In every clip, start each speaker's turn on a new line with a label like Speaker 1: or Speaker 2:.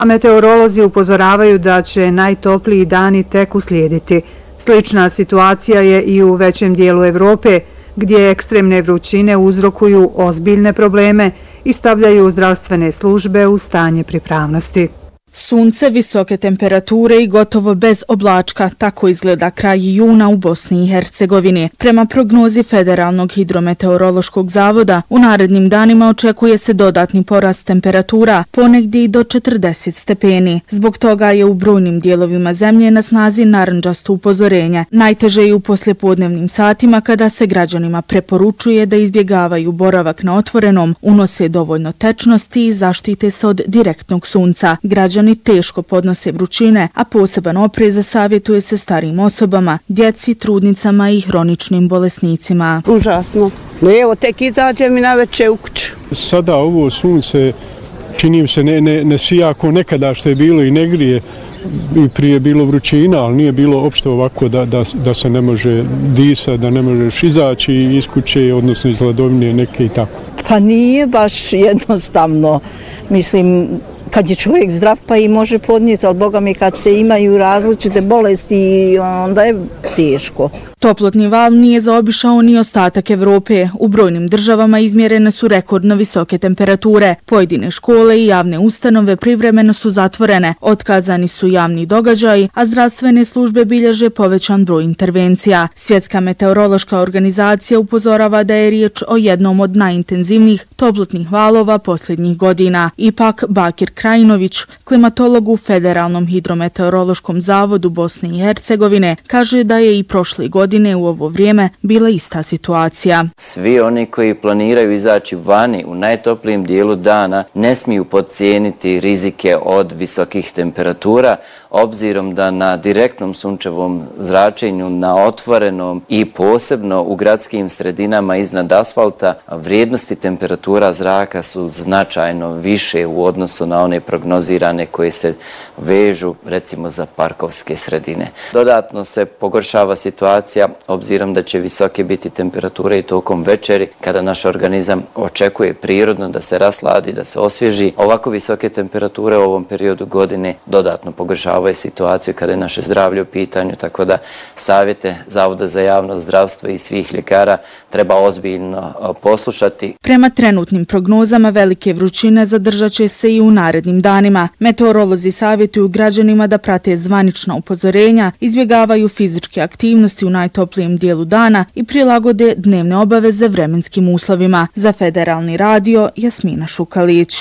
Speaker 1: a meteorolozi upozoravaju da će najtopliji dani tek uslijediti. Slična situacija je i u većem dijelu Evrope, gdje ekstremne vrućine uzrokuju ozbiljne probleme i stavljaju zdravstvene službe u stanje pripravnosti.
Speaker 2: Sunce, visoke temperature i gotovo bez oblačka, tako izgleda kraj juna u Bosni i Hercegovini. Prema prognozi Federalnog hidrometeorološkog zavoda, u narednim danima očekuje se dodatni porast temperatura, ponegdje i do 40 stepeni. Zbog toga je u brojnim dijelovima zemlje na snazi narandžasto upozorenje. Najteže je u poslijepodnevnim satima kada se građanima preporučuje da izbjegavaju boravak na otvorenom, unose dovoljno tečnosti i zaštite se od direktnog sunca. Građani teško podnose vrućine, a poseban oprez savjetuje se starijim osobama, djeci, trudnicama i hroničnim bolesnicima.
Speaker 3: Užasno. Evo, tek izađem i naveče u kuću.
Speaker 4: Sada ovo sunce čini se ne sija kao nekada što je bilo i ne grije. I prije je bilo vrućina, ali nije bilo opšte ovako da se ne može disati, da ne možeš izaći iz kuće, odnosno iz hladovine neke i tako.
Speaker 3: Pa nije baš jednostavno. Mislim, kad je čovjek zdrav pa i može podnijeti, ali Boga mi kad se imaju različite bolesti, onda je teško.
Speaker 2: Toplotni val nije zaobišao ni ostatak Evrope. U brojnim državama izmjerene su rekordno visoke temperature. Pojedine škole i javne ustanove privremeno su zatvorene, otkazani su javni događaji, a zdravstvene službe bilježe povećan broj intervencija. Svjetska meteorološka organizacija upozorava da je riječ o jednom od najintenzivnijih toplotnih valova posljednjih godina. Ipak Bakir Krajinović, klimatolog u Federalnom hidrometeorološkom zavodu Bosne i Hercegovine, kaže da je i prošle godine u ovo vrijeme bila ista situacija.
Speaker 5: Svi oni koji planiraju izaći vani u najtoplijim dijelu dana ne smiju podcijeniti rizike od visokih temperatura, obzirom da na direktnom sunčevom zračenju, na otvorenom i posebno u gradskim sredinama iznad asfalta, vrijednosti temperatura zraka su značajno više u odnosu na one prognozirane koje se vežu recimo za parkovske sredine. Dodatno se pogoršava situacija obzirom da će visoke biti temperature i tokom večeri kada naš organizam očekuje prirodno da se rasladi, da se osvježi. Ovako visoke temperature u ovom periodu godine dodatno pogoršavaju situaciju kada je naše zdravlje u pitanju, tako da savjete Zavoda za javno zdravstvo i svih ljekara treba ozbiljno poslušati.
Speaker 2: Prema trenutnim prognozama velike vrućine zadržat će se i u narednim danima. Meteorolozi savjetuju građanima da prate zvanična upozorenja, izbjegavaju fizičke aktivnosti u najtoplijem dijelu dana i prilagode dnevne obaveze vremenskim uslovima. Za Federalni radio, Jasmina Šukalić.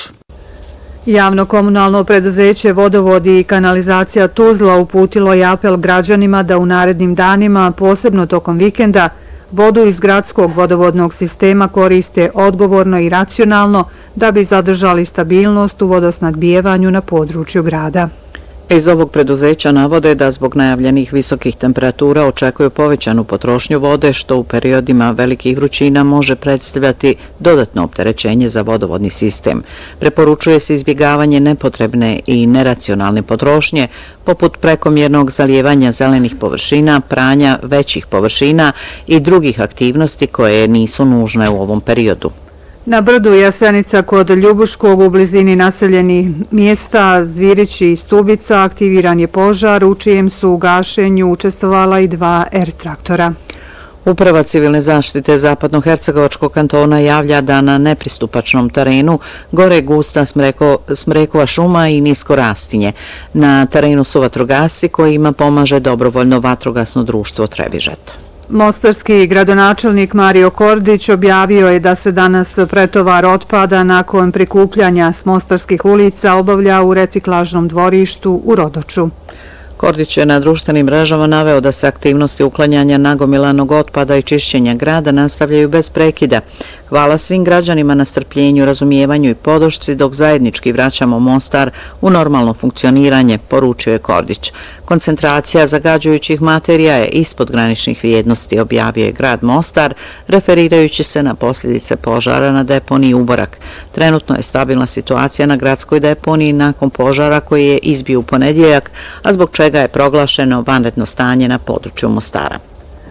Speaker 1: Javno komunalno preduzeće Vodovodi i kanalizacija Tuzla uputilo je apel građanima da u narednim danima, posebno tokom vikenda, vodu iz gradskog vodovodnog sistema koriste odgovorno i racionalno da bi zadržali stabilnost u vodosnadbijevanju na području grada.
Speaker 6: Iz ovog preduzeća navode da zbog najavljenih visokih temperatura očekuju povećanu potrošnju vode, što u periodima velikih vrućina može predstavljati dodatno opterećenje za vodovodni sistem. Preporučuje se izbjegavanje nepotrebne i neracionalne potrošnje, poput prekomjernog zalijevanja zelenih površina, pranja većih površina i drugih aktivnosti koje nisu nužne u ovom periodu.
Speaker 1: Na brdu Jasenica kod Ljubuškog u blizini naseljenih mjesta Zvirići i Stubica aktiviran je požar u čijem su u gašenju učestvovala i 2 R-traktora.
Speaker 6: Uprava civilne zaštite Zapadnohercegovačkog kantona javlja da na nepristupačnom terenu gore gusta smrekova šuma i nisko rastinje. Na terenu su vatrogasci kojima pomaže dobrovoljno vatrogasno društvo Trevižet.
Speaker 1: Mostarski gradonačelnik Mario Kordić objavio je da se danas pretovar otpada nakon prikupljanja s mostarskih ulica obavlja u reciklažnom dvorištu u Rodoču.
Speaker 6: Kordić je na društvenim mrežama naveo da se aktivnosti uklanjanja nagomilanog otpada i čišćenja grada nastavljaju bez prekida. Hvala svim građanima na strpljenju, razumijevanju i podršci dok zajednički vraćamo Mostar u normalno funkcioniranje, poručio je Kordić. Koncentracija zagađujućih materija je ispod graničnih vrijednosti, objavio je grad Mostar, referirajući se na posljedice požara na deponiji Uborak. Trenutno je stabilna situacija na gradskoj deponiji nakon požara koji je izbio u ponedjeljak, a zbog čega je proglašeno vanredno stanje na području Mostara.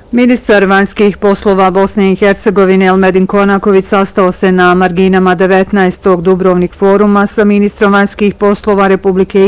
Speaker 1: Ministar vanjskih poslova Bosne i Hercegovine Elmedin Konaković sastao se na marginama 19. Dubrovnik foruma sa ministrom vanjskih poslova Republike